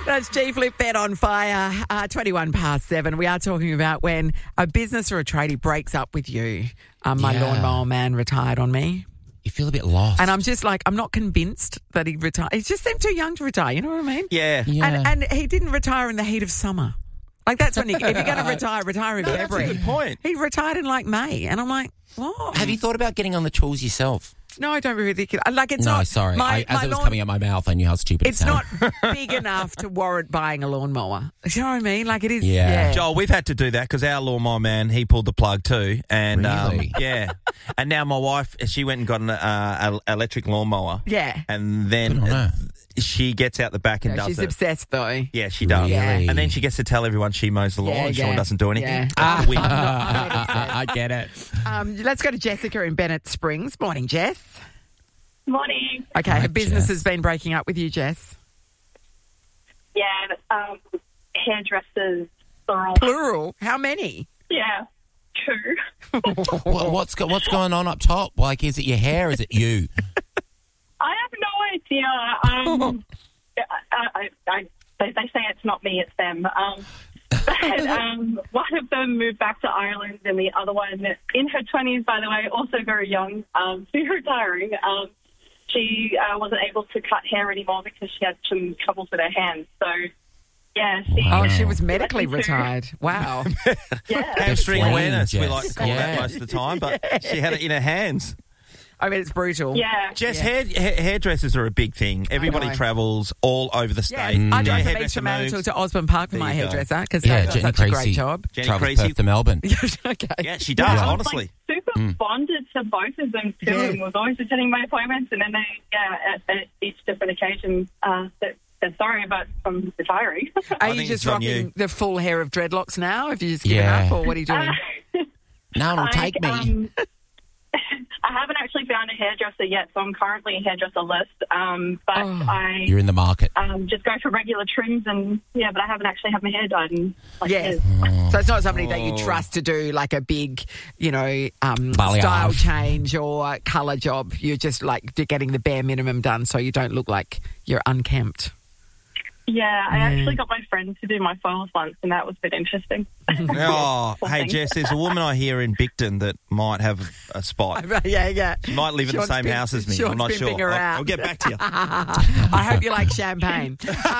That's G-Flip Bet on Fire, 21 past 7. We are talking about when a business or a tradie breaks up with you. My lawnmower man retired on me. You feel a bit lost. And I'm just like, I'm not convinced that he retired. He just seemed too young to retire, you know what I mean? Yeah. And he didn't retire in the heat of summer. Like, that's when if you're going to retire in February. That's a good point. He retired in, like, May. And I'm like, what? Have you thought about getting on the tools yourself? No, I don't really think it. Like, it's No, not. sorry. My As it was lawn- coming out my mouth, I knew how stupid it It's sounded. not big enough to warrant buying a lawnmower. You know what I mean? Like, it is. Yeah. Joel, we've had to do that because our lawnmower man, he pulled the plug too. And Really? yeah. And now my wife, she went and got an electric lawnmower. Yeah. And Good on then her. she gets out the back and No, does she's it. obsessed, though. Yeah, she does. Really? And then she gets to tell everyone she mows the lawn and Sean doesn't do anything. Yeah. Win. I get it. Let's go to Jessica in Bennett Springs. Morning, Jess. Morning. Okay, Hi, her business Jess. has been breaking up with you, Jess. Yeah, hairdressers, plural. Plural. How many? Yeah, two. What's going on up top? Like, is it your hair? Is it you? I have no idea. They say it's not me, it's them. But one of them moved back to Ireland, and the other one, in her 20s, by the way, also very young, she's retiring. She wasn't able to cut hair anymore because she had some troubles with her hands. So, yeah. Oh, she was medically retired. Wow. Yeah. Hamstring Flame, awareness, we Jess. like to call that most of the time, but she had it in her hands. I mean, it's brutal. Yeah. Jess, hairdressers are a big thing. Everybody know. travels all over the Yes, state. I drive from Hairdresser Eastern Mantle moves. to Osborne Park for There my you go. hairdresser because Yeah, they do Jenny such a great Creasy. job. Jenny Travels Creasy. Perth to Melbourne. Okay. Yeah, she does, I was, honestly. super bonded to both of them too, Yes. and was always attending my appointments. And then they, at each different occasion, said sorry about from retiring. Are you think just it's on rocking you. the full hair of dreadlocks now? Have you just given Yeah. up, or what are you doing? No, it'll take me. I haven't actually found a hairdresser yet, so I'm currently a hairdresser list. But I You're in the market. just go for regular trims, and but I haven't actually had my hair done in Yes. years. So it's not somebody that you trust to do like a big, Balayage. style change or colour job. You're just like getting the bare minimum done so you don't look like you're unkempt. Yeah, I actually got my friend to do my foils once, and that was a bit interesting. Oh, Poor hey, thing. Jess, there's a woman I hear in Bicton that might have a spot. Yeah. She might live in the same house as me. I'm not sure. Her out. I'll get back to you. I hope you like champagne.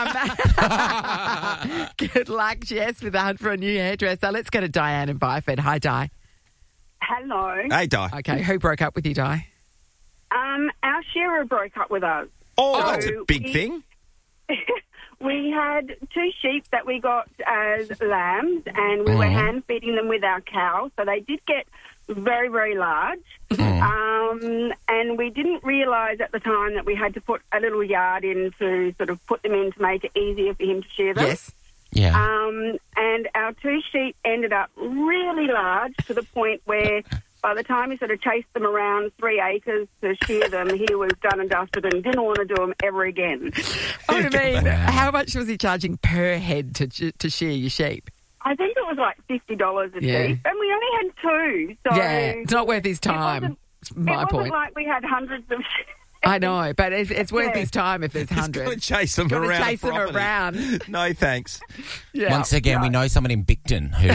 Good luck, Jess, with the hunt for a new hairdresser. Let's go to Diane in Byford. Hi, Di. Hello. Hey, Di. Okay, who broke up with you, Di? Our shearer broke up with us. Oh, that's a So big we- thing. We had two sheep that we got as lambs, and we were hand feeding them with our cow. So they did get very, very large. And we didn't realise at the time that we had to put a little yard in to sort of put them in to make it easier for him to shear them. Yes. Yeah. And our two sheep ended up really large to the point where by the time he sort of chased them around 3 acres to shear them, he was done and dusted and didn't want to do them ever again. I mean, how much was he charging per head to shear your sheep? I think it was like $50 a Yeah. sheep, and we only had two. So Yeah, it's not worth his time. It's my it wasn't point. like we had hundreds of sheep. I know, but it's worth his time if there's He's hundreds. going to chase them Gotta around. chase the them property. around. No, thanks. Yeah. Once again, we know someone in Bicton who...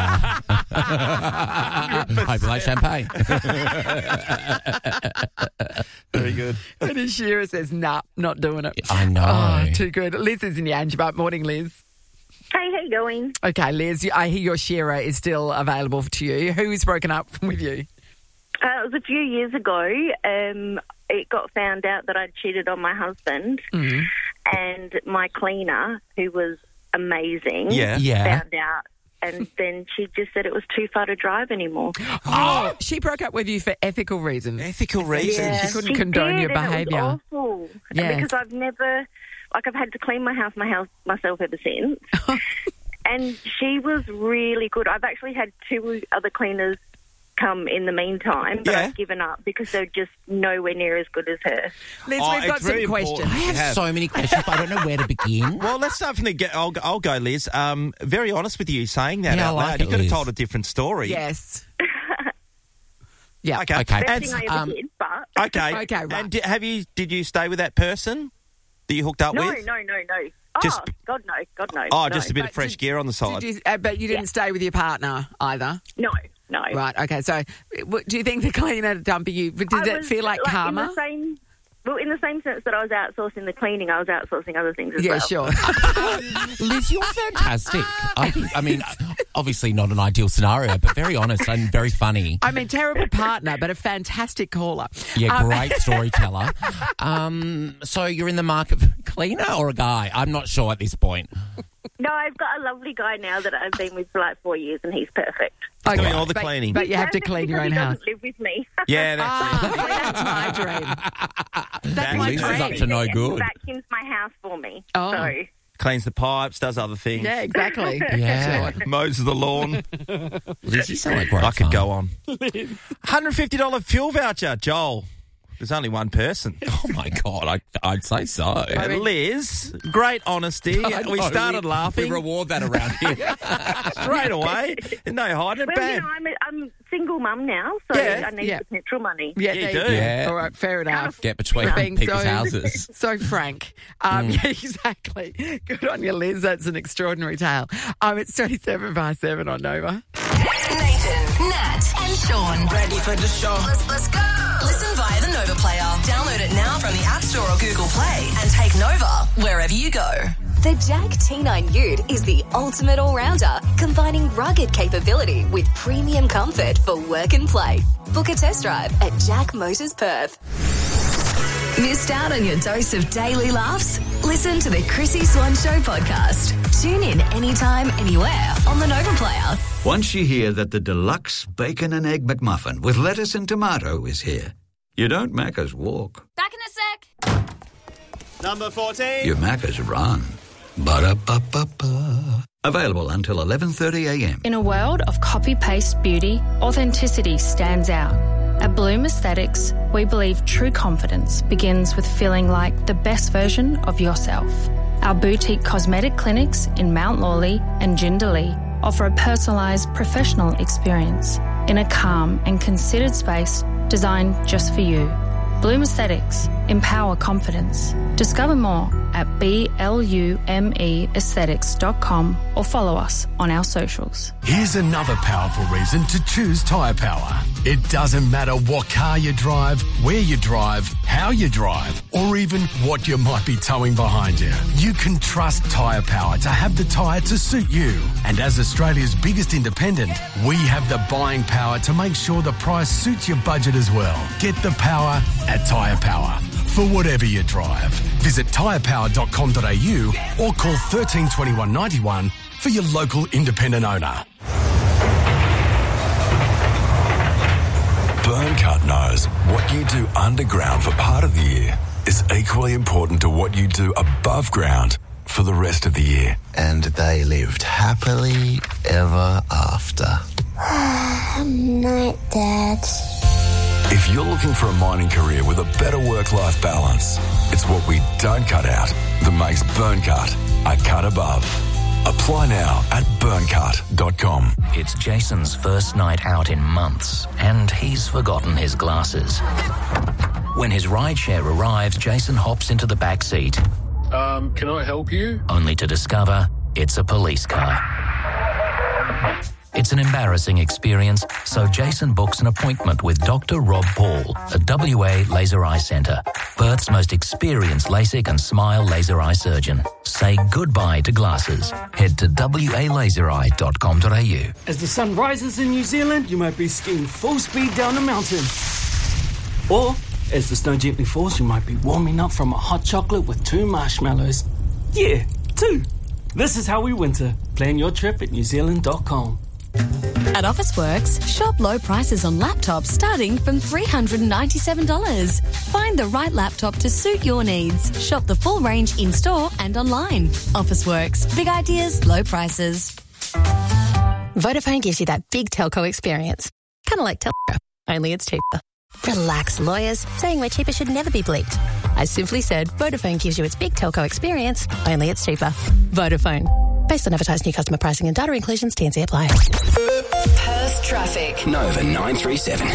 hope you like champagne. Very good. And his shearer says, nah, not doing it. I know. Oh, too good. Liz is in the Angebup. Morning, Liz. Hey, how you going? Okay, Liz, I hear your shearer is still available to you. Who's broken up with you? It was a few years ago. It got found out that I'd cheated on my husband, and my cleaner, who was amazing, Yeah. found out. And then she just said it was too far to drive anymore. Oh, she broke up with you for ethical reasons. Ethical reasons. She couldn't condone your did, and behaviour. It was awful. Yes. Because I've never, I've had to clean my house myself ever since. And she was really good. I've actually had two other cleaners come in the meantime, but I've given up because they're just nowhere near as good as her. Liz, Oh, we've got it's very some important. questions. I have so many questions, but I don't know where to begin. Well, let's start from the I'll go, Liz. Very honest with you saying that Yeah, I out like loud. it, You could have Liz. told a different story. Yes. Yeah. Okay. Okay. Best thing I ever did, but... Okay. Okay, right. And did you stay with that person that you hooked up No, with? no. God no. Oh, no. just a bit of fresh gear on the side. But you didn't stay with your partner either? No. Right, okay. So do you think the cleaner dumping you, did it feel like karma? In the same sense that I was outsourcing the cleaning, I was outsourcing other things as well. Yeah, sure. Liz, you're fantastic. I mean, obviously not an ideal scenario, but very honest and very funny. I mean, terrible partner, but a fantastic caller. Yeah, great storyteller. So you're in the market for a cleaner or a guy? I'm not sure at this point. No, I've got a lovely guy now that I've been with for like 4 years, and he's perfect. Okay. Doing all the cleaning. But you have to clean your own house. He doesn't live with me. Yeah, That's my dream. That's my Liz is dream. up to no good. He vacuums my house for me. Oh. So. cleans the pipes, does other things. Yeah, exactly. Yeah. Mows the lawn. Liz, you sound like great I could fun. go on. $150 fuel voucher, Joel. There's only one person. Oh, my God. I'd say so. Liz, great honesty. We started laughing. We reward that around here. Straight away. No hiding. Well, Bam. I'm single mum now, so Yeah. I need the petrol money. Yeah, you there do. Yeah. All right, fair enough. Get between Being people's houses. So frank. Yeah, exactly. Good on you, Liz. That's an extraordinary tale. It's 27 past 7 on Nova. Nathan, Nat, and Sean. Ready for the show. Let's go. Listen via the Nova Player. Download it now from the App Store or Google Play and take Nova wherever you go. The Jag T9 Ute is the ultimate all-rounder, combining rugged capability with premium comfort for work and play. Book a test drive at Jack Motors Perth. Missed out on your dose of daily laughs? Listen to the Chrissy Swan Show podcast. Tune in anytime, anywhere on the Nova Player. Once you hear that the deluxe bacon and egg McMuffin with lettuce and tomato is here, you don't Macca's walk. Back in a sec. Number 14. You Macca's run. Ba-da-ba-ba-ba. Available until 11:30am. In a world of copy-paste beauty, authenticity stands out. At Bloom Aesthetics, we believe true confidence begins with feeling like the best version of yourself. Our boutique cosmetic clinics in Mount Lawley and Jindalee offer a personalised professional experience in a calm and considered space designed just for you. Bloom Aesthetics. Empower confidence. Discover more at BLUMEaesthetics.com or follow us on our socials. Here's another powerful reason to choose Tyre Power. It doesn't matter what car you drive, where you drive, how you drive, or even what you might be towing behind you. You can trust Tyre Power to have the tyre to suit you. And as Australia's biggest independent, we have the buying power to make sure the price suits your budget as well. Get the power at Tyre Power. For whatever you drive, visit tyrepower.com.au or call 132191 for your local independent owner. Burncut knows what you do underground for part of the year is equally important to what you do above ground for the rest of the year. And they lived happily ever after. Night, Dad. If you're looking for a mining career with a better work-life balance, it's what we don't cut out that makes Burncut a cut above. Apply now at burncut.com. It's Jason's first night out in months, and he's forgotten his glasses. When his rideshare arrives, Jason hops into the back seat. Can I help you? Only to discover it's a police car. It's an embarrassing experience, so Jason books an appointment with Dr. Rob Paul at WA Laser Eye Centre, Perth's most experienced LASIK and SMILE laser eye surgeon. Say goodbye to glasses. Head to walasereye.com.au. As the sun rises in New Zealand, you might be skiing full speed down a mountain. Or, as the snow gently falls, you might be warming up from a hot chocolate with 2 marshmallows. Yeah, 2. This is how we winter. Plan your trip at newzealand.com. At Officeworks, shop low prices on laptops starting from $397. Find the right laptop to suit your needs. Shop the full range in-store and online. Officeworks. Big ideas, low prices. Vodafone gives you that big telco experience. Kind of like telco, only it's cheaper. Relax, lawyers. Saying we're cheaper should never be bleeped. I simply said Vodafone gives you its big telco experience, only it's cheaper. Vodafone. Based on advertised new customer pricing and data inclusions, T&C apply. Perth traffic. Nova 937.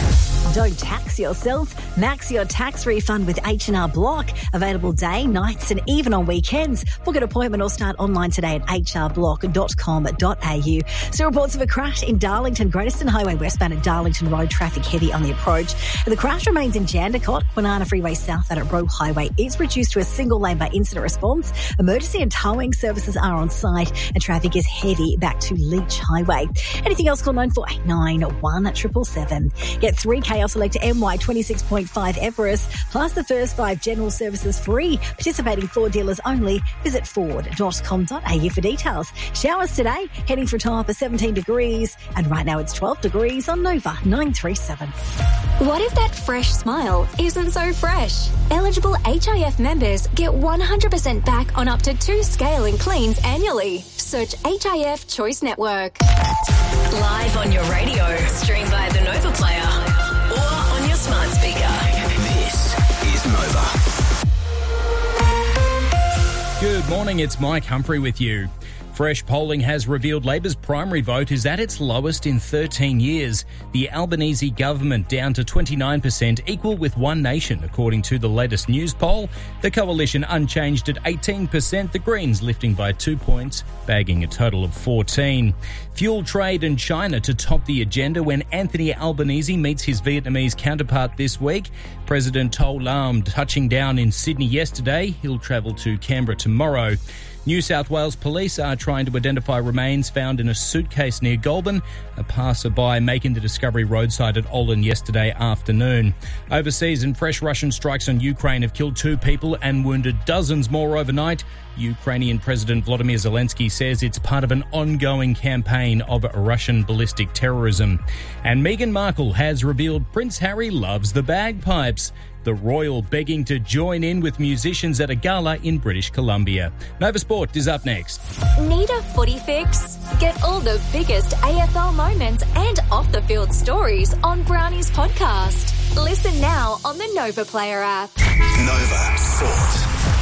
Don't tax yourself. Max your tax refund with H&R Block. Available day, nights and even on weekends. Book an appointment or start online today at hrblock.com.au. So reports of a crash in Darlington, Great Eastern Highway westbound at Darlington Road. Traffic heavy on the approach. And the crash remains in Jandakot. Banana Freeway southbound at Roe Highway is reduced to a single lane by incident response. Emergency and towing services are on site and traffic is heavy back to Leach Highway. Anything else, call 9489 Get 3K off select MY 26.5 Everest, plus the first 5 general services free. Participating Ford dealers only. Visit ford.com.au for details. Showers today, heading for a top of 17 degrees. And right now it's 12 degrees on Nova 937. What if that fresh smile isn't so fresh? Eligible HIF members get 100% back on up to 2 scale and cleans annually. Search HIF Choice Network. Live on your radio, stream via the Nova Player or on your smart speaker. This is Nova. Good morning, it's Mike Humphrey with you. Fresh polling has revealed Labor's primary vote is at its lowest in 13 years. The Albanese government down to 29%, equal with One Nation, according to the latest news poll. The coalition unchanged at 18%, the Greens lifting by 2 points, bagging a total of 14. Fuel trade and China to top the agenda when Anthony Albanese meets his Vietnamese counterpart this week. President To Lam touching down in Sydney yesterday. He'll travel to Canberra tomorrow. New South Wales police are trying to identify remains found in a suitcase near Goulburn. A passerby making the discovery roadside at Olin yesterday afternoon. Overseas, and fresh Russian strikes on Ukraine have killed 2 people and wounded dozens more overnight. Ukrainian President Volodymyr Zelensky says it's part of an ongoing campaign of Russian ballistic terrorism. And Meghan Markle has revealed Prince Harry loves the bagpipes. The royal begging to join in with musicians at a gala in British Columbia. Nova Sport is up next. Need a footy fix? Get all the biggest AFL moments and off-the-field stories on Brownie's podcast. Listen now on the Nova Player app. Nova Sport.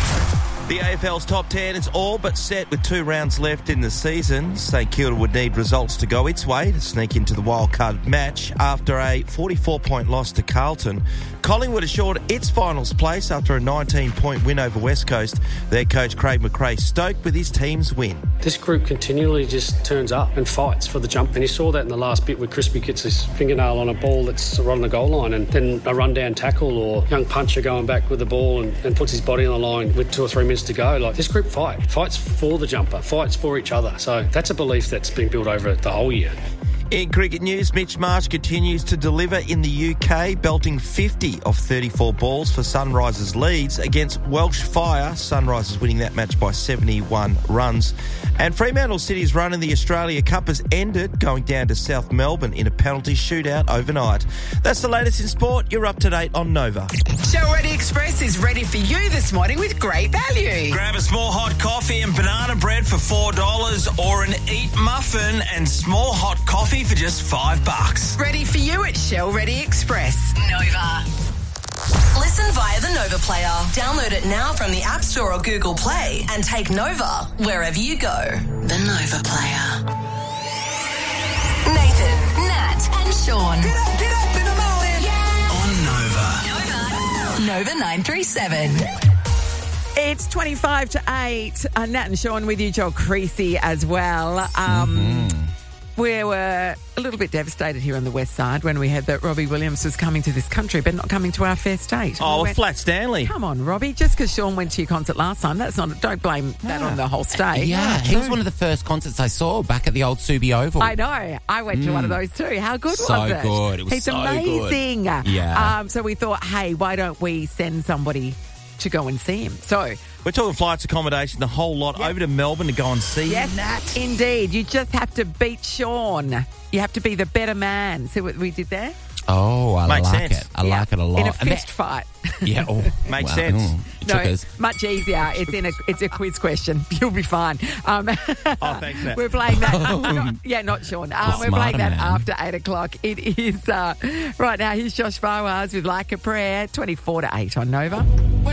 The AFL's top 10 is all but set with 2 rounds left in the season. St Kilda would need results to go its way to sneak into the wildcard match after a 44-point loss to Carlton. Collingwood assured its finals place after a 19-point win over West Coast. Their coach Craig McRae stoked with his team's win. This group continually just turns up and fights for the jump. And you saw that in the last bit where Crispy gets his fingernail on a ball that's right on the goal line, and then a run-down tackle, or young puncher going back with the ball and puts his body on the line with 2 or 3 minutes to go. Like, this group fights for the jumper, fights for each other. So that's a belief that's been built over the whole year. In cricket news, Mitch Marsh continues to deliver in the UK, belting 50 of 34 balls for Sunrisers leads against Welsh Fire. Sunrisers winning that match by 71 runs. And Fremantle City's run in the Australia Cup has ended, going down to South Melbourne in a penalty shootout overnight. That's the latest in sport. You're up to date on Nova. Show Ready Express is ready for you this morning with great value. Grab a small hot coffee and banana bread for $4, or an Eat muffin and small hot coffee for just $5. Ready for you at Shell Ready Express. Nova. Listen via the Nova Player. Download it now from the App Store or Google Play and take Nova wherever you go. The Nova Player. Nathan, Nat and Sean. Get up in the morning. Yeah. On Nova 937. It's 25 to 8. Nat and Sean with you, Joel Creasy as well. We were a little bit devastated here on the west side when we heard that Robbie Williams was coming to this country but not coming to our fair state. Oh, well, Flat Stanley. Come on, Robbie. Just because Sean went to your concert last time, don't blame that on the whole state. Yeah, he was one of the first concerts I saw back at the old Subi Oval. I know. I went to one of those too. How good was it? So good. It was He's so amazing. good. Yeah. So we thought, hey, why don't we send somebody to go and see him? So we're talking flights, accommodation, the whole lot, over to Melbourne to go and see him. Yes, indeed. You just have to beat Sean. You have to be the better man. See what we did there? Oh, I Makes like sense. it. I like it a lot. In a fist fight. Yeah. Oh, Makes sense. No, much easier. It's a quiz question. You'll be fine. Thanks, Nat. We're playing that. Not Sean. We're playing that after 8 o'clock. It is right now. Here's Josh Fawaz with Like a Prayer. 24 to 8 on Nova.